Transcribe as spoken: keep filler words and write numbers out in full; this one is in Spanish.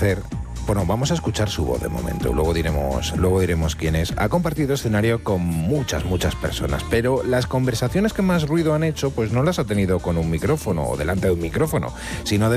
conocer. Bueno, vamos a escuchar su voz de momento, luego diremos, luego diremos quién es. Ha compartido escenario con muchas, muchas personas, pero las conversaciones que más ruido han hecho, pues no las ha tenido con un micrófono o delante de un micrófono, sino de